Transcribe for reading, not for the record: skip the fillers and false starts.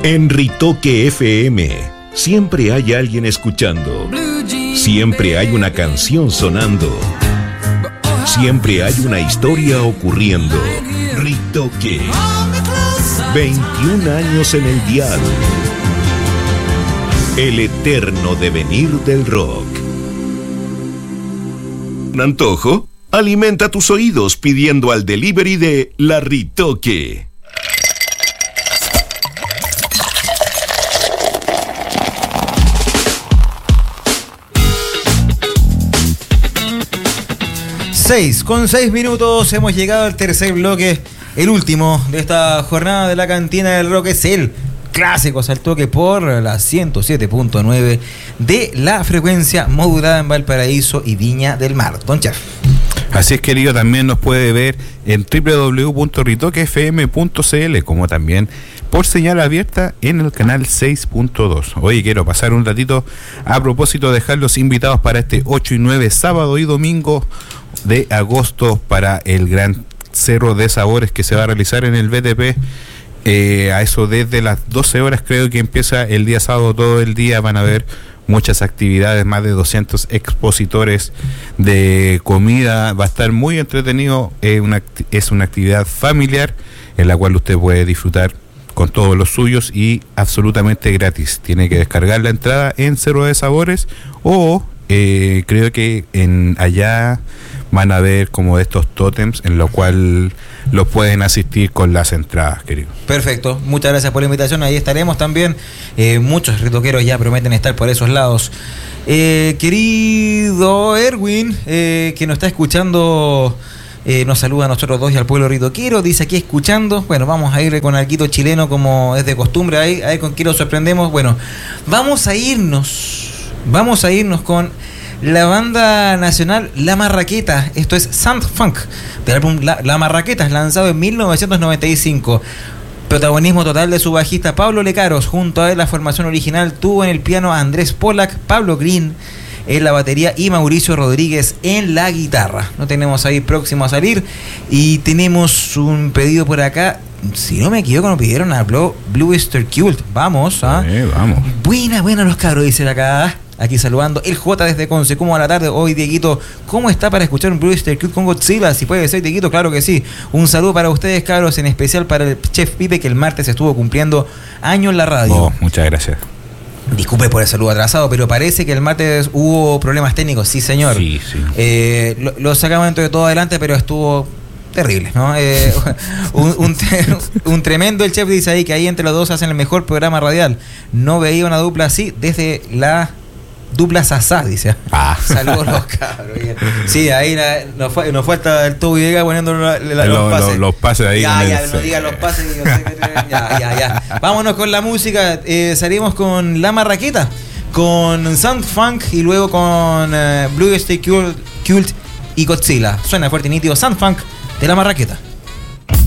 En Ritoque FM, siempre hay alguien escuchando. Siempre hay una canción sonando. Siempre hay una historia ocurriendo. Ritoque. 21 años en el dial. El eterno devenir del rock. ¿Un antojo? Alimenta tus oídos pidiendo al delivery de La Ritoque. Con 6 minutos hemos llegado al tercer bloque, el último de esta jornada de la cantina del rock. Es el Clásicos al Toque por la 107.9 de la frecuencia modulada en Valparaíso y Viña del Mar. Don Chef. Así es, querido, también nos puede ver en www.ritoquefm.cl, como también por señal abierta en el canal 6.2. Oye, quiero pasar un ratito a propósito de dejar los invitados para este 8 y 9, sábado y domingo de agosto, para el gran Cerro de Sabores que se va a realizar en el BTP. A eso desde las 12 horas creo que empieza el día sábado, todo el día van a haber muchas actividades, más de 200 expositores de comida, va a estar muy entretenido. Es una actividad familiar en la cual usted puede disfrutar con todos los suyos y absolutamente gratis. Tiene que descargar la entrada en Cerro de Sabores o creo que allá van a ver como estos tótems en lo cual los pueden asistir con las entradas, querido. Perfecto, muchas gracias por la invitación, ahí estaremos también. Muchos ritoqueros ya prometen estar por esos lados. Querido Erwin, que nos está escuchando, nos saluda a nosotros dos y al pueblo ritoquero, dice aquí escuchando. Bueno, vamos a ir con alguito chileno como es de costumbre, ahí con quién lo sorprendemos. Bueno, vamos a irnos con la banda nacional La Marraqueta. Esto es Sound Funk, del álbum La Marraqueta, lanzado en 1995. Protagonismo total de su bajista Pablo Lecaros. Junto a él, la formación original tuvo en el piano a Andrés Pollack, Pablo Green en la batería y Mauricio Rodríguez en la guitarra. Lo tenemos ahí próximo a salir. Y tenemos un pedido por acá. Si no me equivoco, nos pidieron a Blue Oyster Cult. Vamos, vamos. Buena los cabros, dicen acá. Aquí saludando el J desde Conce. ¿Cómo va la tarde hoy, Dieguito? ¿Cómo está para escuchar un Blue Oyster Cult con Godzilla? Si puede ser, Dieguito, claro que sí. Un saludo para ustedes, cabros, en especial para el Chef Pipe, que el martes estuvo cumpliendo años en la radio. Muchas gracias. Disculpe por el saludo atrasado, pero parece que el martes hubo problemas técnicos. Sí, señor. Sí. Lo sacamos dentro de todo adelante, pero estuvo terrible, ¿no? Un tremendo el chef dice ahí que ahí entre los dos hacen el mejor programa radial. No veía una dupla así desde la dupla Sasá, dice. Saludos los cabros. Sí, ahí nos falta el Toby Vega poniendo los pases. Los pases ahí. Ya, no digan los pases. Ya. Vámonos con la música. Salimos con La Marraqueta, con Sound Funk y luego con Blue Oyster Cult y Godzilla. Suena fuerte y nítido Sound Funk de La Marraqueta.